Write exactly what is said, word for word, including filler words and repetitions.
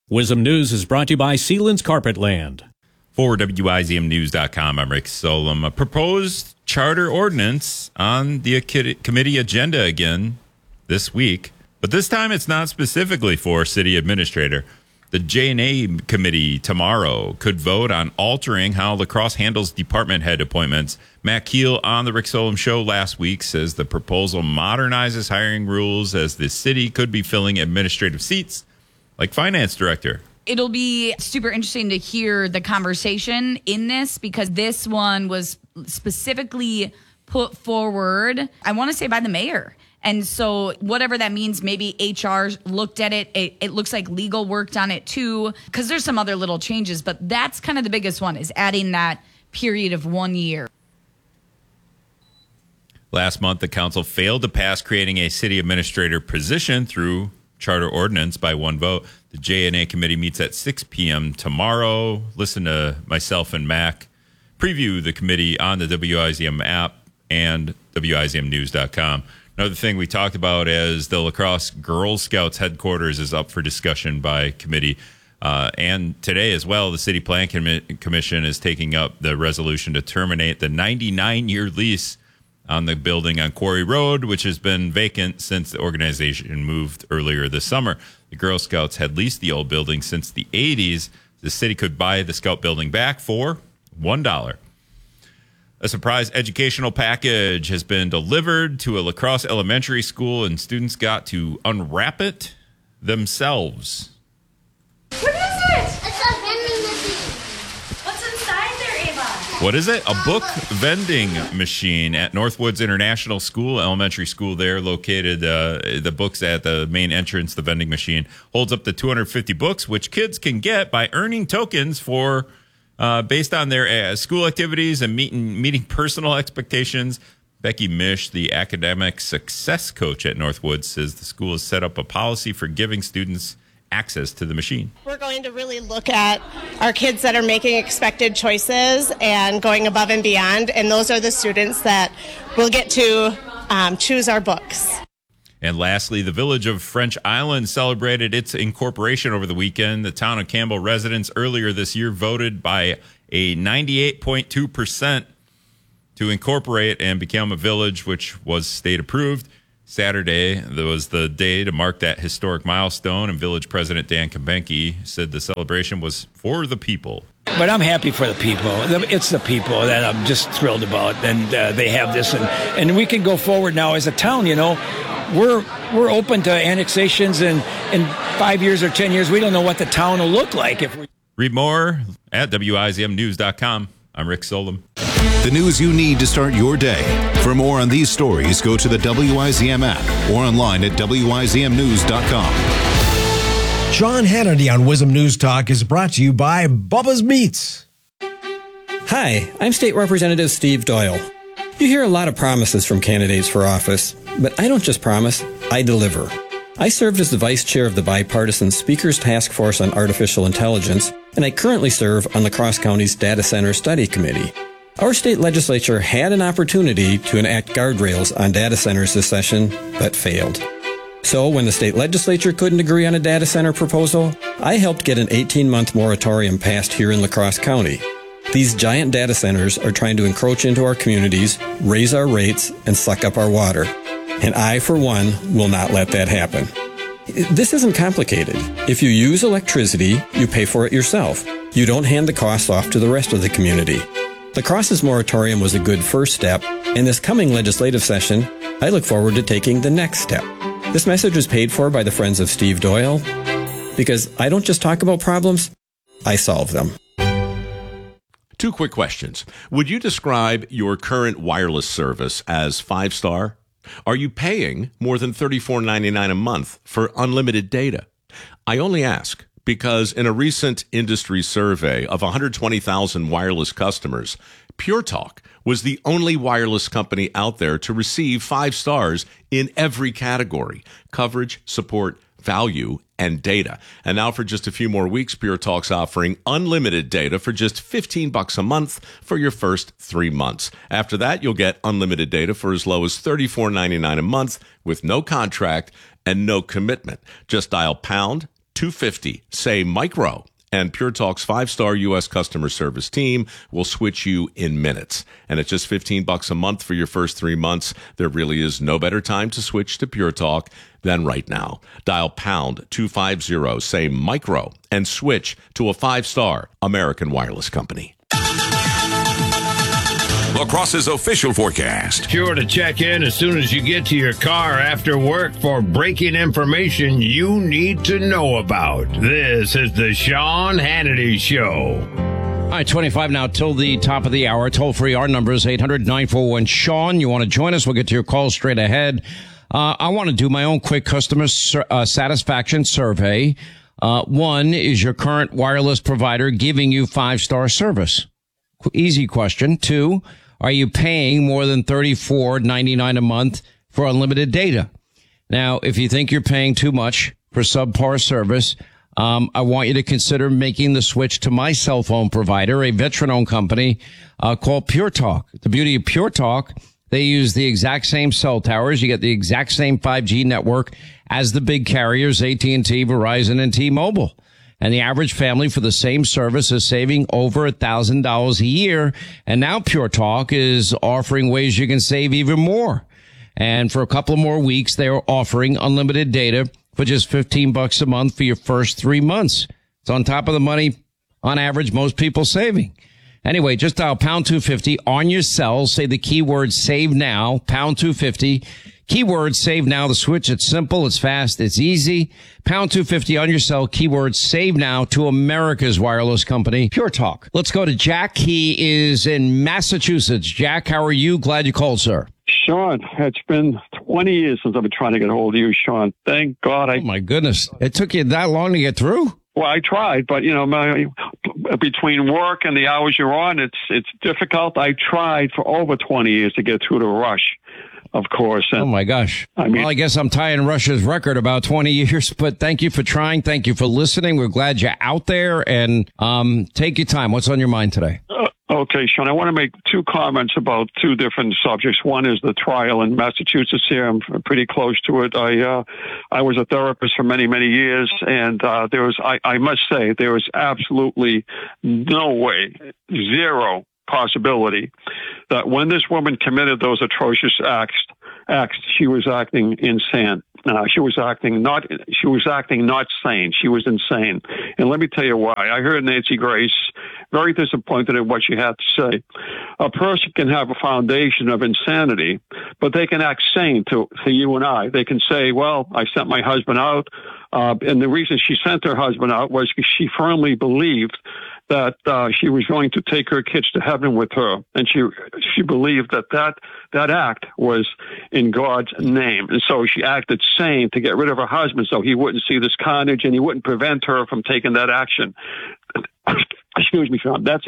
Wisdom News is brought to you by Sealands Carpetland. For W I Z M News dot com, I'm Rick Solom. A proposed charter ordinance on the committee agenda again this week, but this time it's not specifically for city administrator. The J and A committee tomorrow could vote on altering how La Crosse handles department head appointments. Matt Keel on the Rick Solom Show last week says the proposal modernizes hiring rules as the city could be filling administrative seats like finance director. It'll be super interesting to hear the conversation in this because this one was specifically put forward, I want to say, by the mayor. And so whatever that means, maybe H R looked at it. It, it looks like legal worked on it too, because there's some other little changes. But that's kind of the biggest one, is adding that period of one year. Last month, the council failed to pass creating a city administrator position through charter ordinance by one vote. The J and A committee meets at six p.m. tomorrow. Listen to myself and Mac preview the committee on the W I Z M app and W I Z M News dot com. Another thing we talked about is the La Crosse Girl Scouts headquarters is up for discussion by committee. Uh, and today as well, the City Plan Com- Commission is taking up the resolution to terminate the ninety-nine-year lease on the building on Quarry Road, which has been vacant since the organization moved earlier this summer. The Girl Scouts had leased the old building since the eighties. The city could buy the Scout building back for one dollar. A surprise educational package has been delivered to a La Crosse elementary school, and students got to unwrap it themselves. What is it? It's a vending machine. What's inside there, Ava? What is it? A book vending machine at Northwoods International School, elementary school there, located. Uh, the books at the main entrance, the vending machine holds up to two hundred fifty books, which kids can get by earning tokens for uh, based on their uh, school activities and meeting, meeting personal expectations. Becky Mish, the academic success coach at Northwoods, says the school has set up a policy for giving students access to the machine. We're going to really look at our kids that are making expected choices and going above and beyond, and those are the students that will get to um, choose our books. And lastly, the village of French Island celebrated its incorporation over the weekend. The town of Campbell residents earlier this year voted by a ninety-eight point two percent to incorporate and become a village, which was state approved. Saturday, there was the day to mark that historic milestone, and village president Dan Kabenke said the celebration was for the people. But I'm happy for the people. It's the people that I'm just thrilled about, and uh, they have this, and, and we can go forward now as a town. You know, we're we're open to annexations, and in five years or ten years, we don't know what the town will look like. If we read more at W I Z M News dot com. I'm Rick Solom. The news you need to start your day. For more on these stories, go to the W I Z M app or online at W I Z M News dot com. Sean Hannity on Wisdom News Talk is brought to you by Bubba's Meats. Hi, I'm State Representative Steve Doyle. You hear a lot of promises from candidates for office, but I don't just promise, I deliver. I served as the vice chair of the bipartisan Speaker's Task Force on Artificial Intelligence, and I currently serve on La Crosse County's Data Center Study Committee. Our state legislature had an opportunity to enact guardrails on data centers this session, but failed. So when the state legislature couldn't agree on a data center proposal, I helped get an eighteen-month moratorium passed here in La Crosse County. These giant data centers are trying to encroach into our communities, raise our rates, and suck up our water. And I, for one, will not let that happen. This isn't complicated. If you use electricity, you pay for it yourself. You don't hand the costs off to the rest of the community. La Crosse's moratorium was a good first step, and this coming legislative session, I look forward to taking the next step. This message is paid for by the Friends of Steve Doyle, because I don't just talk about problems, I solve them. Two quick questions. Would you describe your current wireless service as five-star? Are you paying more than thirty-four ninety-nine a month for unlimited data? I only ask because in a recent industry survey of one hundred twenty thousand wireless customers, Pure Talk was the only wireless company out there to receive five stars in every category: coverage, support, value, and data. And now for just a few more weeks, Pure Talk's offering unlimited data for just fifteen bucks a month for your first three months. After that, you'll get unlimited data for as low as thirty-four ninety-nine a month with no contract and no commitment. Just dial pound two two fifty. Say micro. And Pure Talk's five-star U S customer service team will switch you in minutes. And at just fifteen bucks a month for your first three months, there really is no better time to switch to Pure Talk than right now. Dial pound two fifty, say micro, and switch to a five-star American Wireless company. La Crosse's official forecast. Sure to check in as soon as you get to your car after work for breaking information you need to know about. This is the Sean Hannity Show. All right, twenty-five now till the top of the hour. Toll free, our number is eight hundred nine four one Sean. You want to join us? We'll get to your call straight ahead. Uh, I want to do my own quick customer sur- uh, satisfaction survey. Uh, one, is your current wireless provider giving you five-star service? Easy question. Two, are you paying more than thirty-four ninety-nine a month for unlimited data? Now, if you think you're paying too much for subpar service, um, I want you to consider making the switch to my cell phone provider, a veteran-owned company uh, called Pure Talk. The beauty of Pure Talk, they use the exact same cell towers. You get the exact same five G network as the big carriers, A T and T, Verizon, and T-Mobile. And the average family for the same service is saving over one thousand dollars a year. And now Pure Talk is offering ways you can save even more. And for a couple of more weeks, they are offering unlimited data for just fifteen bucks a month for your first three months. It's on top of the money, on average, most people saving. Anyway, just dial pound two fifty on your cell. Say the keyword save now, pound two fifty. Keyword save now. The switch, it's simple, it's fast, it's easy. Pound two fifty on your cell. Keyword save now to America's wireless company, Pure Talk. Let's go to Jack. He is in Massachusetts. Jack, how are you? Glad you called, sir. Sean, it's been twenty years since I've been trying to get a hold of you, Sean. Thank God I... Oh, my goodness. It took you that long to get through? Well, I tried, but, you know, my, between work and the hours you're on, it's it's difficult. I tried for over twenty years to get through the rush, of course. And, oh, my gosh. I mean, well, I guess I'm tying Rush's record about twenty years, but thank you for trying. Thank you for listening. We're glad you're out there, and um, take your time. What's on your mind today? Uh, okay, Sean, I want to make two comments about two different subjects. One is the trial in Massachusetts here. I'm pretty close to it. I uh, I was a therapist for many, many years, and uh, there was, I, I must say, there was absolutely no way, zero possibility that when this woman committed those atrocious acts, acts, she was acting insane. Uh, she was acting not, she was acting not sane. She was insane. And let me tell you why. I heard Nancy Grace very disappointed in what she had to say. A person can have a foundation of insanity, but they can act sane to, to you and I. They can say, well, I sent my husband out. Uh, and the reason she sent her husband out was because she firmly believed that uh, she was going to take her kids to heaven with her, and she she believed that that that act was in God's name, and so she acted sane to get rid of her husband, so he wouldn't see this carnage and he wouldn't prevent her from taking that action. Excuse me, Sean. That's